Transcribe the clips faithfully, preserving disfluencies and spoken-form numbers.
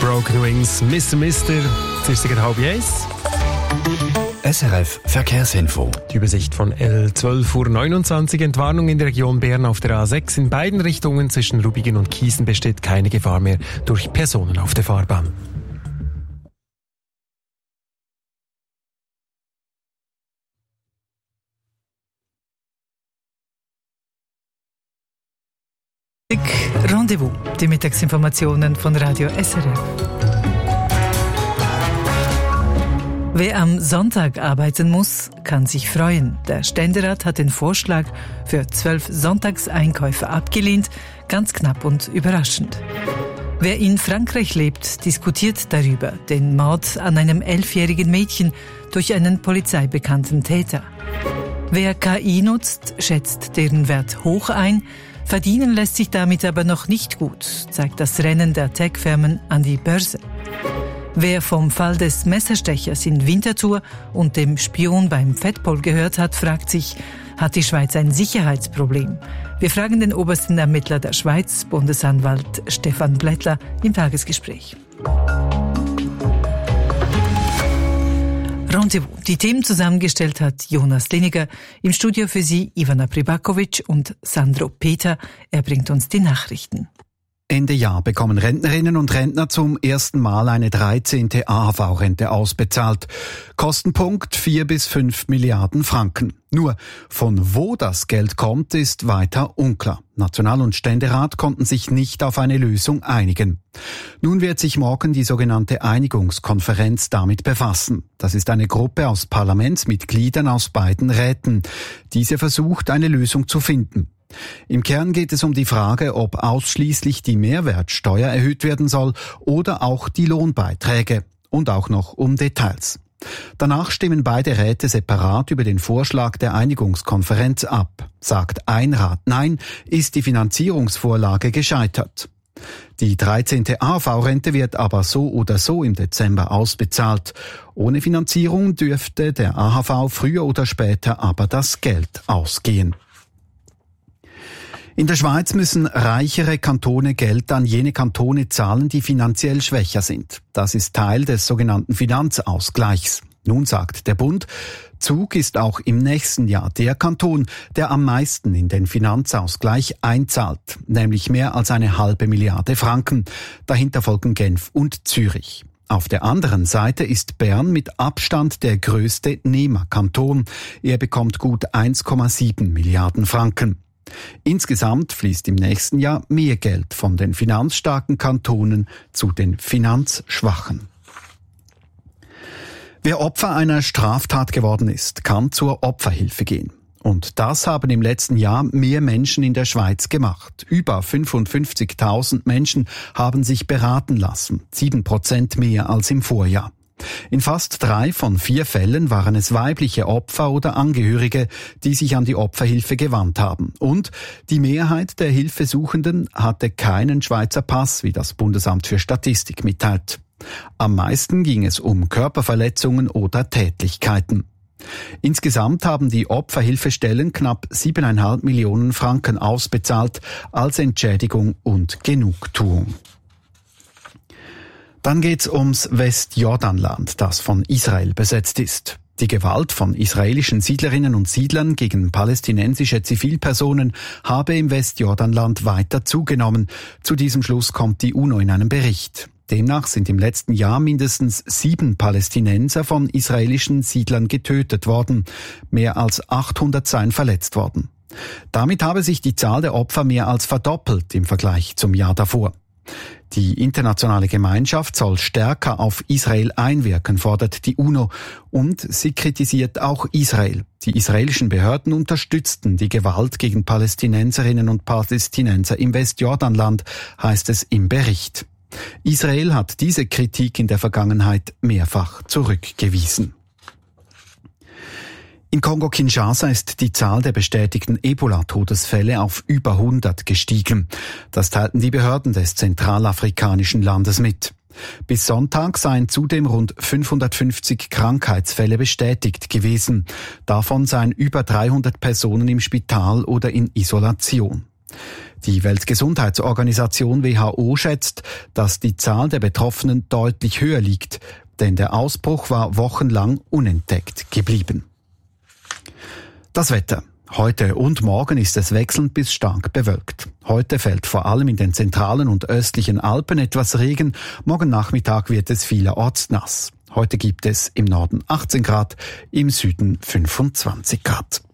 Broken Wings, Mister Mister, es ist gerade halb eins. S R F Verkehrsinfo. Die Übersicht von L zwölf Uhr neunundzwanzig. Entwarnung in der Region Bern auf der A sechs. In beiden Richtungen zwischen Rubigen und Kiessen besteht keine Gefahr mehr durch Personen auf der Fahrbahn. Rendezvous, die Mittagsinformationen von Radio S R F. Wer am Sonntag arbeiten muss, kann sich freuen. Der Ständerat hat den Vorschlag für zwölf Sonntagseinkäufe abgelehnt, ganz knapp und überraschend. Wer in Frankreich lebt, diskutiert darüber, den Mord an einem elfjährigen Mädchen durch einen polizeibekannten Täter. Wer K I nutzt, schätzt deren Wert hoch ein. Verdienen lässt sich damit aber noch nicht gut, zeigt das Rennen der Tech-Firmen an die Börse. Wer vom Fall des Messerstechers in Winterthur und dem Spion beim Fettpol gehört hat, fragt sich, hat die Schweiz ein Sicherheitsproblem? Wir fragen den obersten Ermittler der Schweiz, Bundesanwalt Stefan Blättler, im Tagesgespräch. Rendezvous. Die Themen zusammengestellt hat Jonas Liniger. Im Studio für Sie Ivana Pribakovic und Sandro Peter. Er bringt uns die Nachrichten. Ende Jahr bekommen Rentnerinnen und Rentner zum ersten Mal eine dreizehnte A H V-Rente ausbezahlt. Kostenpunkt vier bis fünf Milliarden Franken. Nur von wo das Geld kommt, ist weiter unklar. National- und Ständerat konnten sich nicht auf eine Lösung einigen. Nun wird sich morgen die sogenannte Einigungskonferenz damit befassen. Das ist eine Gruppe aus Parlamentsmitgliedern aus beiden Räten. Diese versucht, eine Lösung zu finden. Im Kern geht es um die Frage, ob ausschließlich die Mehrwertsteuer erhöht werden soll oder auch die Lohnbeiträge und auch noch um Details. Danach stimmen beide Räte separat über den Vorschlag der Einigungskonferenz ab. Sagt ein Rat Nein, ist die Finanzierungsvorlage gescheitert. Die dreizehnte A H V-Rente wird aber so oder so im Dezember ausbezahlt. Ohne Finanzierung dürfte der A H V früher oder später aber das Geld ausgehen. In der Schweiz müssen reichere Kantone Geld an jene Kantone zahlen, die finanziell schwächer sind. Das ist Teil des sogenannten Finanzausgleichs. Nun sagt der Bund, Zug ist auch im nächsten Jahr der Kanton, der am meisten in den Finanzausgleich einzahlt, nämlich mehr als eine halbe Milliarde Franken. Dahinter folgen Genf und Zürich. Auf der anderen Seite ist Bern mit Abstand der größte Nehmerkanton. Er bekommt gut eins Komma sieben Milliarden Franken. Insgesamt fließt im nächsten Jahr mehr Geld von den finanzstarken Kantonen zu den finanzschwachen. Wer Opfer einer Straftat geworden ist, kann zur Opferhilfe gehen. Und das haben im letzten Jahr mehr Menschen in der Schweiz gemacht. Über fünfundfünfzigtausend Menschen haben sich beraten lassen, sieben Prozent mehr als im Vorjahr. In fast drei von vier Fällen waren es weibliche Opfer oder Angehörige, die sich an die Opferhilfe gewandt haben. Und die Mehrheit der Hilfesuchenden hatte keinen Schweizer Pass, wie das Bundesamt für Statistik mitteilt. Am meisten ging es um Körperverletzungen oder Tätlichkeiten. Insgesamt haben die Opferhilfestellen knapp siebeneinhalb Millionen Franken ausbezahlt als Entschädigung und Genugtuung. Dann geht's ums Westjordanland, das von Israel besetzt ist. Die Gewalt von israelischen Siedlerinnen und Siedlern gegen palästinensische Zivilpersonen habe im Westjordanland weiter zugenommen. Zu diesem Schluss kommt die UNO in einem Bericht. Demnach sind im letzten Jahr mindestens sieben Palästinenser von israelischen Siedlern getötet worden. Mehr als achthundert seien verletzt worden. Damit habe sich die Zahl der Opfer mehr als verdoppelt im Vergleich zum Jahr davor. Die internationale Gemeinschaft soll stärker auf Israel einwirken, fordert die UNO, und sie kritisiert auch Israel. Die israelischen Behörden unterstützten die Gewalt gegen Palästinenserinnen und Palästinenser im Westjordanland, heißt es im Bericht. Israel hat diese Kritik in der Vergangenheit mehrfach zurückgewiesen. In Kongo-Kinshasa ist die Zahl der bestätigten Ebola-Todesfälle auf über hundert gestiegen. Das teilten die Behörden des zentralafrikanischen Landes mit. Bis Sonntag seien zudem rund fünfhundertfünfzig Krankheitsfälle bestätigt gewesen. Davon seien über dreihundert Personen im Spital oder in Isolation. Die Weltgesundheitsorganisation W H O schätzt, dass die Zahl der Betroffenen deutlich höher liegt, denn der Ausbruch war wochenlang unentdeckt geblieben. Das Wetter. Heute und morgen ist es wechselnd bis stark bewölkt. Heute fällt vor allem in den zentralen und östlichen Alpen etwas Regen. Morgen Nachmittag wird es vielerorts nass. Heute gibt es im Norden achtzehn Grad, im Süden fünfundzwanzig Grad.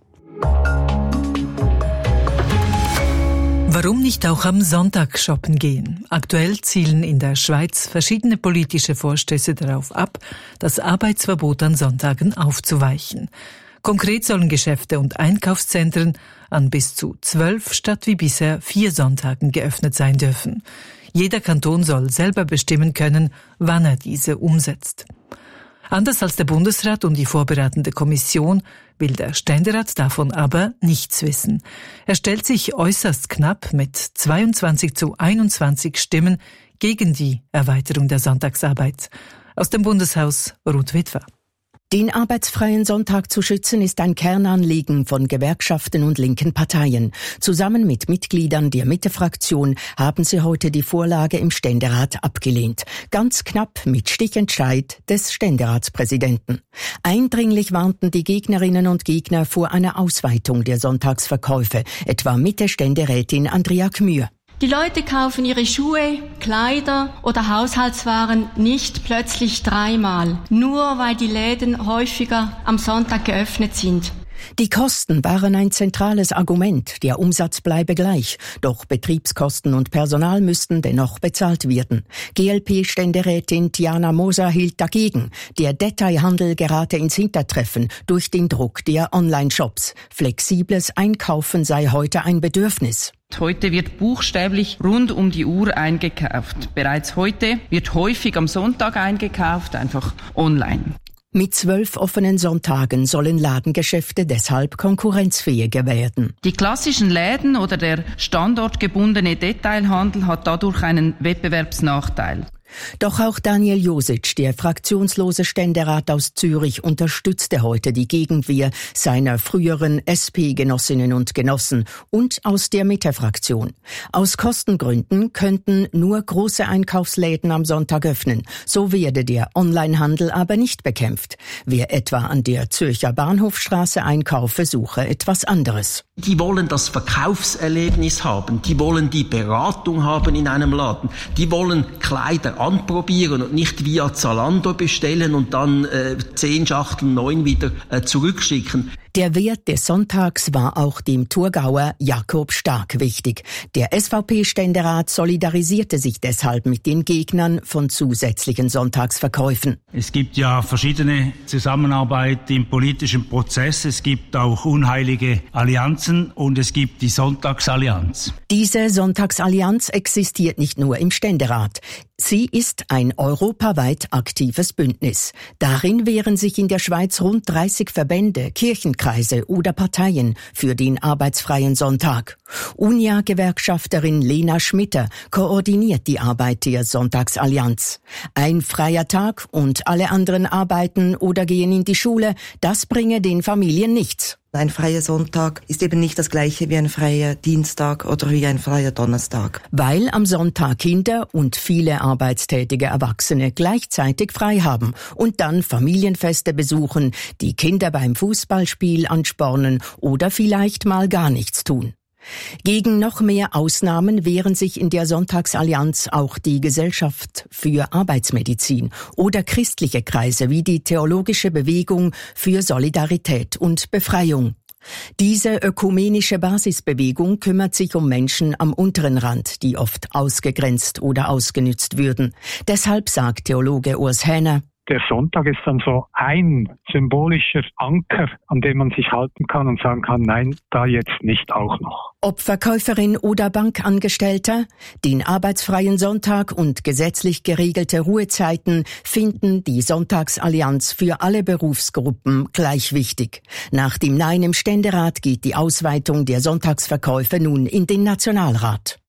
Warum nicht auch am Sonntag shoppen gehen? Aktuell zielen in der Schweiz verschiedene politische Vorstöße darauf ab, das Arbeitsverbot an Sonntagen aufzuweichen. Konkret sollen Geschäfte und Einkaufszentren an bis zu zwölf statt wie bisher vier Sonntagen geöffnet sein dürfen. Jeder Kanton soll selber bestimmen können, wann er diese umsetzt. Anders als der Bundesrat und die vorbereitende Kommission will der Ständerat davon aber nichts wissen. Er stellt sich äußerst knapp mit zweiundzwanzig zu einundzwanzig Stimmen gegen die Erweiterung der Sonntagsarbeit. Aus dem Bundeshaus Ruth Witwer. Den arbeitsfreien Sonntag zu schützen ist ein Kernanliegen von Gewerkschaften und linken Parteien. Zusammen mit Mitgliedern der Mitte-Fraktion haben sie heute die Vorlage im Ständerat abgelehnt. Ganz knapp mit Stichentscheid des Ständeratspräsidenten. Eindringlich warnten die Gegnerinnen und Gegner vor einer Ausweitung der Sonntagsverkäufe, etwa Mitte-Ständerätin Andrea Gmür. Die Leute kaufen ihre Schuhe, Kleider oder Haushaltswaren nicht plötzlich dreimal, nur weil die Läden häufiger am Sonntag geöffnet sind. Die Kosten waren ein zentrales Argument, der Umsatz bleibe gleich, doch Betriebskosten und Personal müssten dennoch bezahlt werden. G L P-Ständerätin Tiana Moser hielt dagegen, der Detailhandel gerate ins Hintertreffen durch den Druck der Online-Shops. Flexibles Einkaufen sei heute ein Bedürfnis. Heute wird buchstäblich rund um die Uhr eingekauft. Bereits heute wird häufig am Sonntag eingekauft, einfach online. Mit zwölf offenen Sonntagen sollen Ladengeschäfte deshalb konkurrenzfähiger werden. Die klassischen Läden oder der standortgebundene Detailhandel hat dadurch einen Wettbewerbsnachteil. Doch auch Daniel Josic, der fraktionslose Ständerat aus Zürich, unterstützte heute die Gegenwehr seiner früheren S P-Genossinnen und Genossen und aus der Mitte-Fraktion. Aus Kostengründen könnten nur große Einkaufsläden am Sonntag öffnen. So werde der Onlinehandel aber nicht bekämpft. Wer etwa an der Zürcher Bahnhofstraße einkaufe, suche etwas anderes. Die wollen das Verkaufserlebnis haben, die wollen die Beratung haben in einem Laden, die wollen Kleider anprobieren und nicht via Zalando bestellen und dann äh, zehn Schachteln neun wieder äh, zurückschicken. Der Wert des Sonntags war auch dem Thurgauer Jakob Stark wichtig. Der S V P-Ständerat solidarisierte sich deshalb mit den Gegnern von zusätzlichen Sonntagsverkäufen. Es gibt ja verschiedene Zusammenarbeit im politischen Prozess. Es gibt auch unheilige Allianzen und es gibt die Sonntagsallianz. Diese Sonntagsallianz existiert nicht nur im Ständerat. Sie ist ein europaweit aktives Bündnis. Darin wehren sich in der Schweiz rund dreißig Verbände, Kirchenkreise oder Parteien für den arbeitsfreien Sonntag. U N I A-Gewerkschafterin Lena Schmitter koordiniert die Arbeit der Sonntagsallianz. Ein freier Tag und alle anderen arbeiten oder gehen in die Schule, das bringe den Familien nichts. Ein freier Sonntag ist eben nicht das gleiche wie ein freier Dienstag oder wie ein freier Donnerstag. Weil am Sonntag Kinder und viele arbeitstätige Erwachsene gleichzeitig frei haben und dann Familienfeste besuchen, die Kinder beim Fußballspiel anspornen oder vielleicht mal gar nichts tun. Gegen noch mehr Ausnahmen wehren sich in der Sonntagsallianz auch die Gesellschaft für Arbeitsmedizin oder christliche Kreise wie die Theologische Bewegung für Solidarität und Befreiung. Diese ökumenische Basisbewegung kümmert sich um Menschen am unteren Rand, die oft ausgegrenzt oder ausgenützt würden. Deshalb sagt Theologe Urs Häner: Der Sonntag ist dann so ein symbolischer Anker, an dem man sich halten kann und sagen kann, nein, da jetzt nicht auch noch. Ob Verkäuferin oder Bankangestellter, den arbeitsfreien Sonntag und gesetzlich geregelte Ruhezeiten finden die Sonntagsallianz für alle Berufsgruppen gleich wichtig. Nach dem Nein im Ständerat geht die Ausweitung der Sonntagsverkäufe nun in den Nationalrat.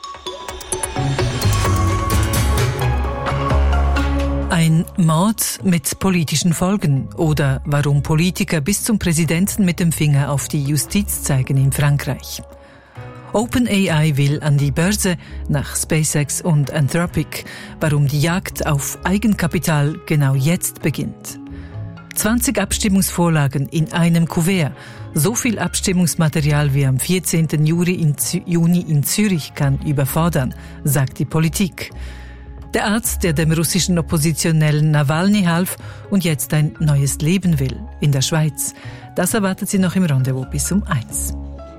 Ein Mord mit politischen Folgen oder warum Politiker bis zum Präsidenten mit dem Finger auf die Justiz zeigen in Frankreich. OpenAI will an die Börse nach SpaceX und Anthropic. Warum die Jagd auf Eigenkapital genau jetzt beginnt. zwanzig Abstimmungsvorlagen in einem Kuvert. So viel Abstimmungsmaterial wie am vierzehnten Juni in Zürich kann überfordern, sagt die Politik. Der Arzt, der dem russischen Oppositionellen Nawalny half und jetzt ein neues Leben will in der Schweiz. Das erwartet sie noch im Rendezvous bis um eins.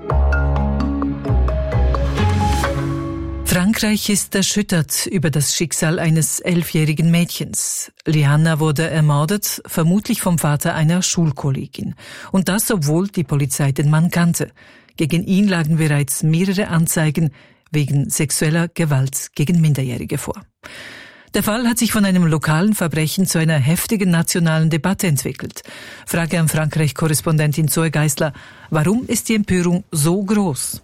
Frankreich ist erschüttert über das Schicksal eines elfjährigen Mädchens. Liana wurde ermordet, vermutlich vom Vater einer Schulkollegin. Und das, obwohl die Polizei den Mann kannte. Gegen ihn lagen bereits mehrere Anzeigen wegen sexueller Gewalt gegen Minderjährige vor. Der Fall hat sich von einem lokalen Verbrechen zu einer heftigen nationalen Debatte entwickelt. Frage an Frankreich-Korrespondentin Zoe Geisler: Warum ist die Empörung so groß?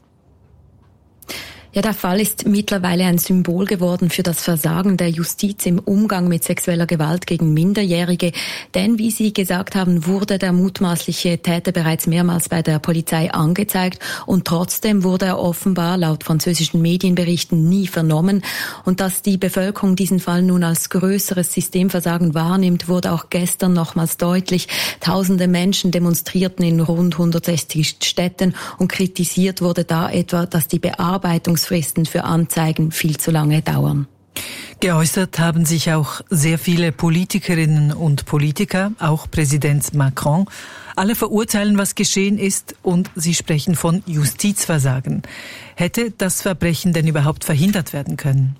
Ja, der Fall ist mittlerweile ein Symbol geworden für das Versagen der Justiz im Umgang mit sexueller Gewalt gegen Minderjährige. Denn, wie Sie gesagt haben, wurde der mutmaßliche Täter bereits mehrmals bei der Polizei angezeigt und trotzdem wurde er offenbar laut französischen Medienberichten nie vernommen. Und dass die Bevölkerung diesen Fall nun als größeres Systemversagen wahrnimmt, wurde auch gestern nochmals deutlich. Tausende Menschen demonstrierten in rund hundertsechzig Städten und kritisiert wurde da etwa, dass die Bearbeitungs Fristen für Anzeigen viel zu lange dauern. Geäußert haben sich auch sehr viele Politikerinnen und Politiker, auch Präsident Macron. Alle verurteilen, was geschehen ist, und sie sprechen von Justizversagen. Hätte das Verbrechen denn überhaupt verhindert werden können?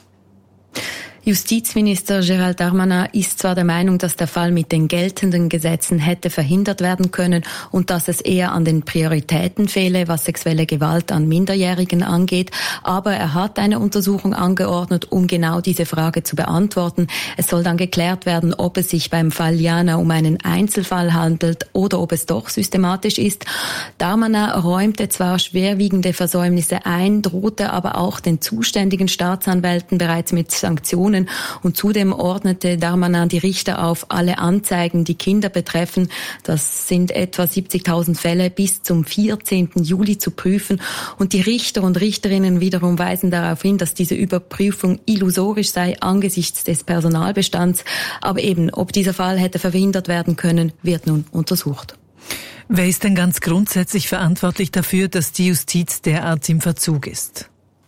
Justizminister Gérald Darmanin ist zwar der Meinung, dass der Fall mit den geltenden Gesetzen hätte verhindert werden können und dass es eher an den Prioritäten fehle, was sexuelle Gewalt an Minderjährigen angeht, aber er hat eine Untersuchung angeordnet, um genau diese Frage zu beantworten. Es soll dann geklärt werden, ob es sich beim Fall Liana um einen Einzelfall handelt oder ob es doch systematisch ist. Darmanin räumte zwar schwerwiegende Versäumnisse ein, drohte aber auch den zuständigen Staatsanwälten bereits mit Sanktionen. Und zudem ordnete Darmanin die Richter auf, alle Anzeigen, die Kinder betreffen, das sind etwa siebzigtausend Fälle, bis zum vierzehnten Juli zu prüfen. Und die Richter und Richterinnen wiederum weisen darauf hin, dass diese Überprüfung illusorisch sei angesichts des Personalbestands. Aber eben, ob dieser Fall hätte verhindert werden können, wird nun untersucht. Wer ist denn ganz grundsätzlich verantwortlich dafür, dass die Justiz derart im Verzug ist?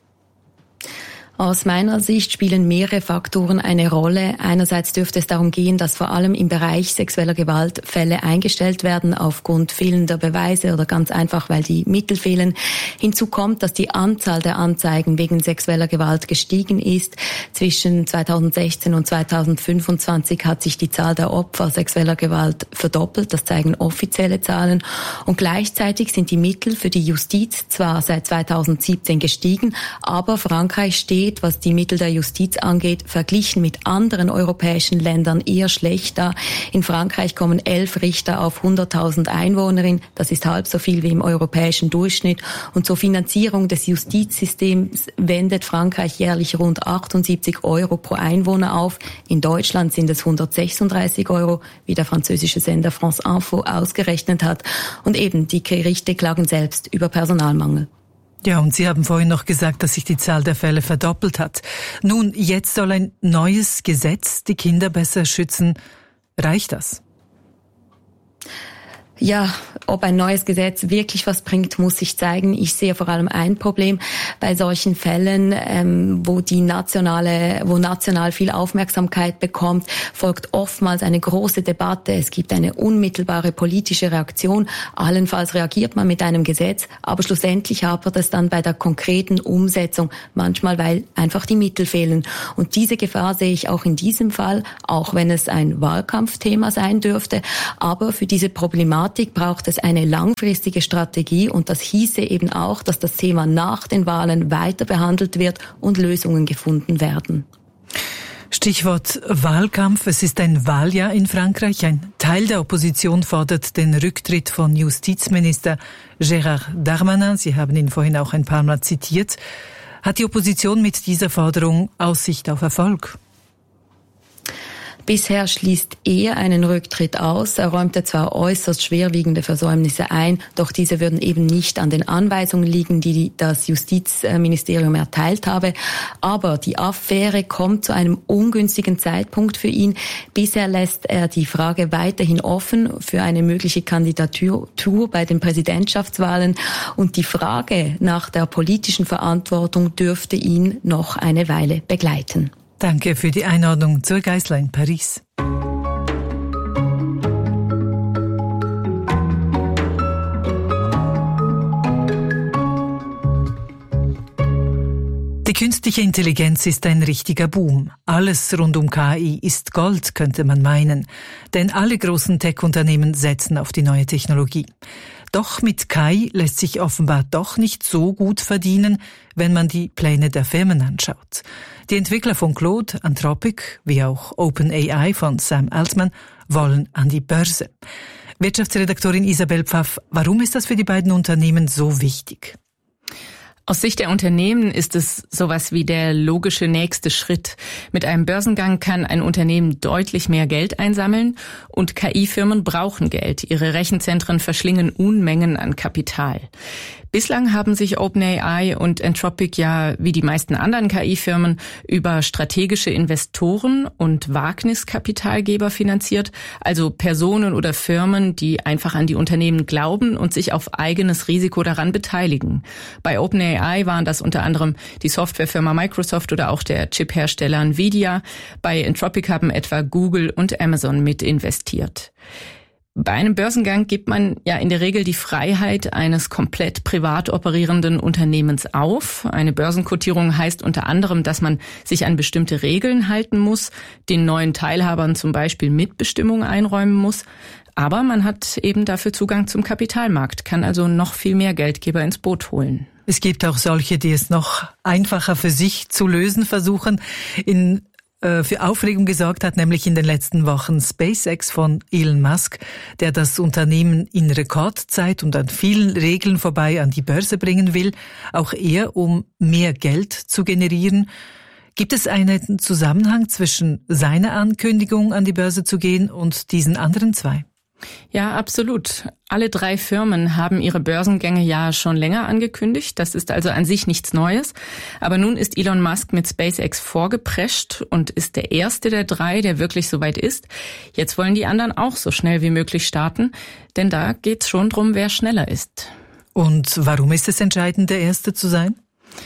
Aus meiner Sicht spielen mehrere Faktoren eine Rolle. Einerseits dürfte es darum gehen, dass vor allem im Bereich sexueller Gewalt Fälle eingestellt werden aufgrund fehlender Beweise oder ganz einfach, weil die Mittel fehlen. Hinzu kommt, dass die Anzahl der Anzeigen wegen sexueller Gewalt gestiegen ist. Zwischen zweitausendsechzehn und zweitausendfünfundzwanzig hat sich die Zahl der Opfer sexueller Gewalt verdoppelt. Das zeigen offizielle Zahlen. Und gleichzeitig sind die Mittel für die Justiz zwar seit zweitausendsiebzehn gestiegen, aber Frankreich steht, was die Mittel der Justiz angeht, verglichen mit anderen europäischen Ländern eher schlecht da. In Frankreich kommen elf Richter auf hunderttausend Einwohnerinnen. Das ist halb so viel wie im europäischen Durchschnitt. Und zur Finanzierung des Justizsystems wendet Frankreich jährlich rund achtundsiebzig Euro pro Einwohner auf. In Deutschland sind es hundertsechsunddreißig Euro, wie der französische Sender France Info ausgerechnet hat. Und eben, die Gerichte klagen selbst über Personalmangel. Ja, und Sie haben vorhin noch gesagt, dass sich die Zahl der Fälle verdoppelt hat. Nun, jetzt soll ein neues Gesetz die Kinder besser schützen. Reicht das? Ja, ob ein neues Gesetz wirklich was bringt, muss sich zeigen. Ich sehe vor allem ein Problem bei solchen Fällen, ähm, wo die nationale, wo national viel Aufmerksamkeit bekommt, folgt oftmals eine große Debatte. Es gibt eine unmittelbare politische Reaktion. Allenfalls reagiert man mit einem Gesetz, aber schlussendlich hapert es dann bei der konkreten Umsetzung, manchmal weil einfach die Mittel fehlen. Und diese Gefahr sehe ich auch in diesem Fall, auch wenn es ein Wahlkampfthema sein dürfte. Aber für diese Problematik braucht es eine langfristige Strategie und das hieße eben auch, dass das Thema nach den Wahlen weiter behandelt wird und Lösungen gefunden werden. Stichwort Wahlkampf. Es ist ein Wahljahr in Frankreich. Ein Teil der Opposition fordert den Rücktritt von Justizminister Gérald Darmanin. Sie haben ihn vorhin auch ein paar Mal zitiert. Hat die Opposition mit dieser Forderung Aussicht auf Erfolg? Bisher schließt er einen Rücktritt aus. Er räumte zwar äußerst schwerwiegende Versäumnisse ein, doch diese würden eben nicht an den Anweisungen liegen, die das Justizministerium erteilt habe. Aber die Affäre kommt zu einem ungünstigen Zeitpunkt für ihn. Bisher lässt er die Frage weiterhin offen für eine mögliche Kandidatur bei den Präsidentschaftswahlen. Und die Frage nach der politischen Verantwortung dürfte ihn noch eine Weile begleiten. Danke für die Einordnung zur Geisler in Paris. Die künstliche Intelligenz ist ein richtiger Boom. Alles rund um K I ist Gold, könnte man meinen. Denn alle großen Tech-Unternehmen setzen auf die neue Technologie. Doch mit K I lässt sich offenbar doch nicht so gut verdienen, wenn man die Pläne der Firmen anschaut. Die Entwickler von Claude, Anthropic, wie auch OpenAI von Sam Altman, wollen an die Börse. Wirtschaftsredaktorin Isabel Pfaff, warum ist das für die beiden Unternehmen so wichtig? Aus Sicht der Unternehmen ist es sowas wie der logische nächste Schritt. Mit einem Börsengang kann ein Unternehmen deutlich mehr Geld einsammeln und K I-Firmen brauchen Geld. Ihre Rechenzentren verschlingen Unmengen an Kapital. Bislang haben sich OpenAI und Anthropic ja wie die meisten anderen K I-Firmen über strategische Investoren und Wagniskapitalgeber finanziert, also Personen oder Firmen, die einfach an die Unternehmen glauben und sich auf eigenes Risiko daran beteiligen. Bei OpenAI waren das unter anderem die Softwarefirma Microsoft oder auch der Chiphersteller Nvidia. Bei Anthropic haben etwa Google und Amazon mit investiert. Bei einem Börsengang gibt man ja in der Regel die Freiheit eines komplett privat operierenden Unternehmens auf. Eine Börsenkotierung heißt unter anderem, dass man sich an bestimmte Regeln halten muss, den neuen Teilhabern zum Beispiel Mitbestimmung einräumen muss. Aber man hat eben dafür Zugang zum Kapitalmarkt, kann also noch viel mehr Geldgeber ins Boot holen. Es gibt auch solche, die es noch einfacher für sich zu lösen versuchen. In für Aufregung gesorgt hat, nämlich in den letzten Wochen SpaceX von Elon Musk, der das Unternehmen in Rekordzeit und an vielen Regeln vorbei an die Börse bringen will, auch er, um mehr Geld zu generieren. Gibt es einen Zusammenhang zwischen seiner Ankündigung, an die Börse zu gehen, und diesen anderen zwei? Ja, absolut. Alle drei Firmen haben ihre Börsengänge ja schon länger angekündigt. Das ist also an sich nichts Neues. Aber nun ist Elon Musk mit SpaceX vorgeprescht und ist der erste der drei, der wirklich so weit ist. Jetzt wollen die anderen auch so schnell wie möglich starten, denn da geht's schon drum, wer schneller ist. Und warum ist es entscheidend, der Erste zu sein?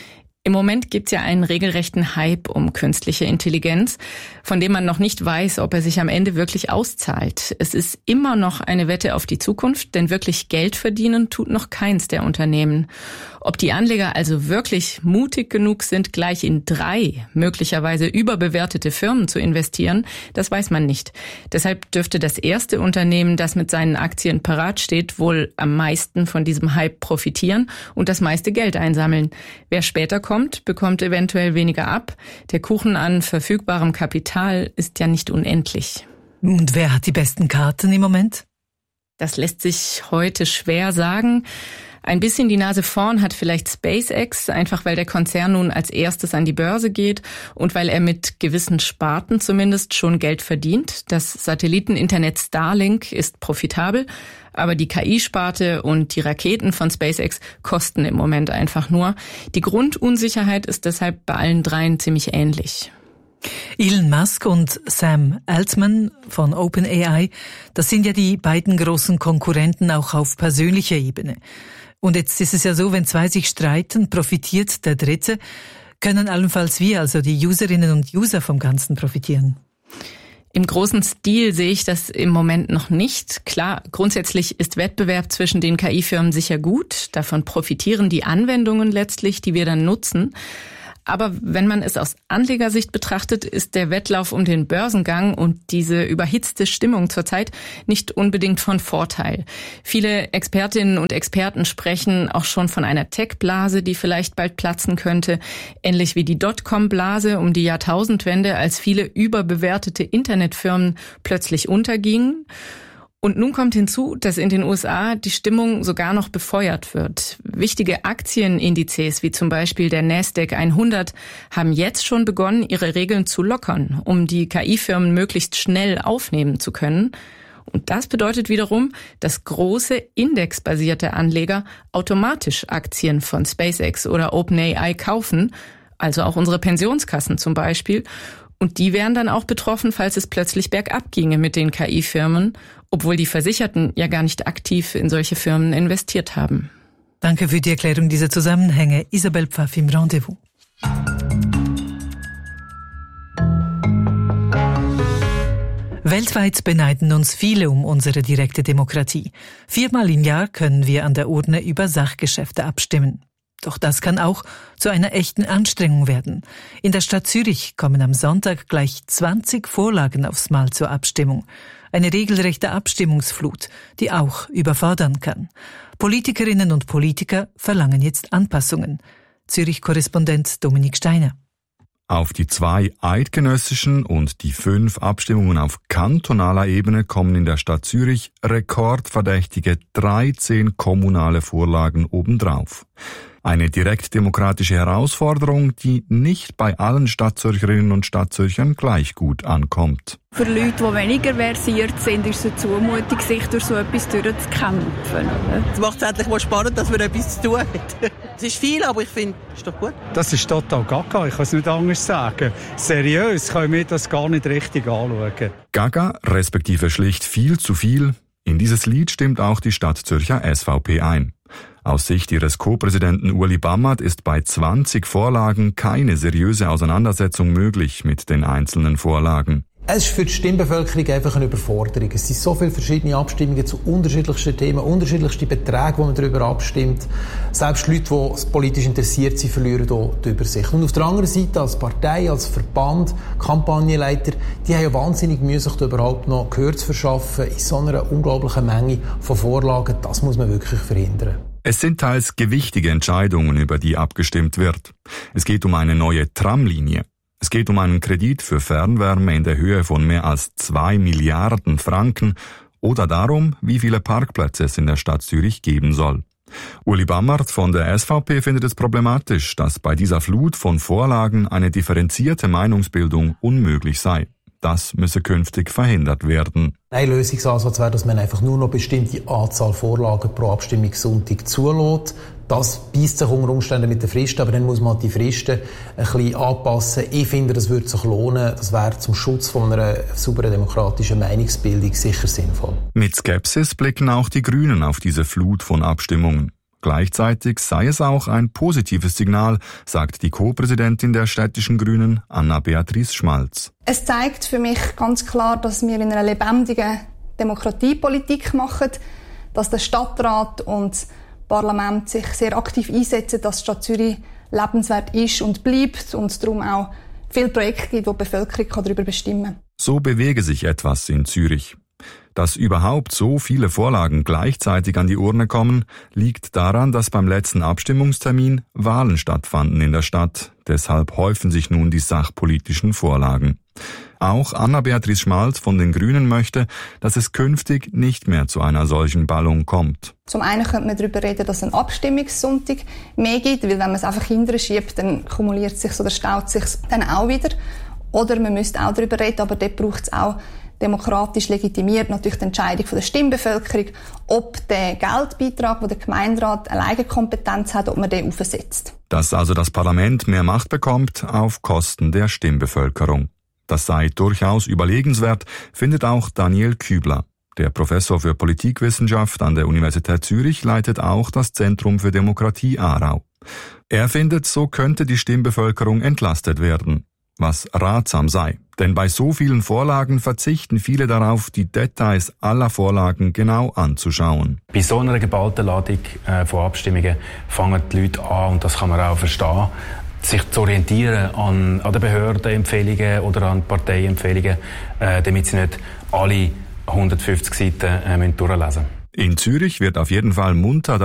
Im Moment gibt's ja einen regelrechten Hype um künstliche Intelligenz, von dem man noch nicht weiß, ob er sich am Ende wirklich auszahlt. Es ist immer noch eine Wette auf die Zukunft, denn wirklich Geld verdienen tut noch keins der Unternehmen. Ob die Anleger also wirklich mutig genug sind, gleich in drei möglicherweise überbewertete Firmen zu investieren, das weiß man nicht. Deshalb dürfte das erste Unternehmen, das mit seinen Aktien parat steht, wohl am meisten von diesem Hype profitieren und das meiste Geld einsammeln. Wer später kommt, bekommt eventuell weniger ab. Der Kuchen an verfügbarem Kapital ist ja nicht unendlich. Und wer hat die besten Karten im Moment? Das lässt sich heute schwer sagen. Ein bisschen die Nase vorn hat vielleicht SpaceX, einfach weil der Konzern nun als erstes an die Börse geht und weil er mit gewissen Sparten zumindest schon Geld verdient. Das Satelliteninternet Starlink ist profitabel, aber die K I-Sparte und die Raketen von SpaceX kosten im Moment einfach nur. Die Grundunsicherheit ist deshalb bei allen dreien ziemlich ähnlich. Elon Musk und Sam Altman von OpenAI, das sind ja die beiden großen Konkurrenten auch auf persönlicher Ebene. Und jetzt ist es ja so, wenn zwei sich streiten, profitiert der Dritte. Können allenfalls wir, also die Userinnen und User, vom Ganzen profitieren? Im großen Stil sehe ich das im Moment noch nicht. Klar, grundsätzlich ist Wettbewerb zwischen den K I-Firmen sicher gut. Davon profitieren die Anwendungen letztlich, die wir dann nutzen. Aber wenn man es aus Anlegersicht betrachtet, ist der Wettlauf um den Börsengang und diese überhitzte Stimmung zurzeit nicht unbedingt von Vorteil. Viele Expertinnen und Experten sprechen auch schon von einer Tech-Blase, die vielleicht bald platzen könnte, ähnlich wie die Dotcom-Blase um die Jahrtausendwende, als viele überbewertete Internetfirmen plötzlich untergingen. Und nun kommt hinzu, dass in den U S A die Stimmung sogar noch befeuert wird. Wichtige Aktienindizes, wie zum Beispiel der Nasdaq hundert, haben jetzt schon begonnen, ihre Regeln zu lockern, um die K I-Firmen möglichst schnell aufnehmen zu können. Und das bedeutet wiederum, dass große indexbasierte Anleger automatisch Aktien von SpaceX oder OpenAI kaufen, also auch unsere Pensionskassen zum Beispiel. Und die wären dann auch betroffen, falls es plötzlich bergab ginge mit den K I-Firmen, obwohl die Versicherten ja gar nicht aktiv in solche Firmen investiert haben. Danke für die Erklärung dieser Zusammenhänge. Isabel Pfaff im Rendezvous. Weltweit beneiden uns viele um unsere direkte Demokratie. Viermal im Jahr können wir an der Urne über Sachgeschäfte abstimmen. Doch das kann auch zu einer echten Anstrengung werden. In der Stadt Zürich kommen am Sonntag gleich zwanzig Vorlagen aufs Mal zur Abstimmung. Eine regelrechte Abstimmungsflut, die auch überfordern kann. Politikerinnen und Politiker verlangen jetzt Anpassungen. Zürich-Korrespondent Dominik Steiner. Auf die zwei eidgenössischen und die fünf Abstimmungen auf kantonaler Ebene kommen in der Stadt Zürich rekordverdächtige dreizehn kommunale Vorlagen obendrauf. Eine direktdemokratische Herausforderung, die nicht bei allen Stadtzürcherinnen und Stadtzürchern gleich gut ankommt. Für Leute, die weniger versiert sind, ist es eine Zumutung, sich durch so etwas durchzukämpfen. Es macht es endlich mal spannend, dass man etwas zu tun hat. Es ist viel, aber ich finde, es ist doch gut. Das ist total gaga, ich kann es nicht anders sagen. Seriös können wir das gar nicht richtig anschauen. Gaga, respektive schlicht viel zu viel. In dieses Lied stimmt auch die Stadtzürcher S V P ein. Aus Sicht ihres Co-Präsidenten Ueli Bammert ist bei zwanzig Vorlagen keine seriöse Auseinandersetzung möglich mit den einzelnen Vorlagen. Es ist für die Stimmbevölkerung einfach eine Überforderung. Es sind so viele verschiedene Abstimmungen zu unterschiedlichsten Themen, unterschiedlichste Beträge, wo man darüber abstimmt. Selbst Leute, die politisch interessiert sind, verlieren hier die Übersicht. Und auf der anderen Seite, als Partei, als Verband, Kampagnenleiter, die haben ja wahnsinnig Mühe, sich da überhaupt noch Gehör zu verschaffen in so einer unglaublichen Menge von Vorlagen. Das muss man wirklich verhindern. Es sind teils gewichtige Entscheidungen, über die abgestimmt wird. Es geht um eine neue Tramlinie. Es geht um einen Kredit für Fernwärme in der Höhe von mehr als zwei Milliarden Franken oder darum, wie viele Parkplätze es in der Stadt Zürich geben soll. Ueli Bammert von der S V P findet es problematisch, dass bei dieser Flut von Vorlagen eine differenzierte Meinungsbildung unmöglich sei. Das müsse künftig verhindert werden. Ein Lösungsansatz wäre, dass man einfach nur noch bestimmte Anzahl Vorlagen pro Abstimmungssonntag zulässt. Das beißt sich unter Umständen mit den Fristen, aber dann muss man die Fristen ein bisschen anpassen. Ich finde, das würde sich lohnen. Das wäre zum Schutz von einer sauberen demokratischen Meinungsbildung sicher sinnvoll. Mit Skepsis blicken auch die Grünen auf diese Flut von Abstimmungen. Gleichzeitig sei es auch ein positives Signal, sagt die Co-Präsidentin der städtischen Grünen, Anna-Beatrice Schmalz. Es zeigt für mich ganz klar, dass wir in einer lebendigen Demokratiepolitik machen, dass der Stadtrat und das Parlament sich sehr aktiv einsetzen, dass die Stadt Zürich lebenswert ist und bleibt und es darum auch viele Projekte gibt, wo die Bevölkerung darüber bestimmen kann. So bewege sich etwas in Zürich. Dass überhaupt so viele Vorlagen gleichzeitig an die Urne kommen, liegt daran, dass beim letzten Abstimmungstermin Wahlen stattfanden in der Stadt. Deshalb häufen sich nun die sachpolitischen Vorlagen. Auch Anna-Beatrice Schmalz von den Grünen möchte, dass es künftig nicht mehr zu einer solchen Ballung kommt. Zum einen könnte man darüber reden, dass es einen Abstimmungssonntag mehr gibt, weil wenn man es einfach hinterher schiebt, dann kumuliert es sich oder staut es sich dann auch wieder. Oder man müsste auch darüber reden, aber dort braucht es auch demokratisch legitimiert natürlich die Entscheidung von der Stimmbevölkerung, ob der Geldbeitrag, den der Gemeinderat alleine Kompetenz hat, ob man den aufsetzt. Dass also das Parlament mehr Macht bekommt auf Kosten der Stimmbevölkerung. Das sei durchaus überlegenswert, findet auch Daniel Kübler. Der Professor für Politikwissenschaft an der Universität Zürich leitet auch das Zentrum für Demokratie Aarau. Er findet, so könnte die Stimmbevölkerung entlastet werden, was ratsam sei. Denn bei so vielen Vorlagen verzichten viele darauf, die Details aller Vorlagen genau anzuschauen. Bei so einer geballten Ladung äh, von Abstimmungen fangen die Leute an, und das kann man auch verstehen, sich zu orientieren an, an den Behördenempfehlungen oder an Parteiempfehlungen, äh, damit sie nicht alle hundertfünfzig Seiten äh, durchlesen müssen. In Zürich wird auf jeden Fall munter